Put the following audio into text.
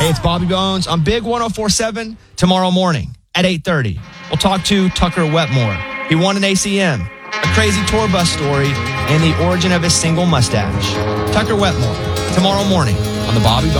Hey, it's Bobby Bones on Big 104.7 tomorrow morning at 8:30. We'll talk to Tucker Wetmore. He won an ACM, a crazy tour bus story, and the origin of his single mustache. Tucker Wetmore tomorrow morning on the Bobby Bones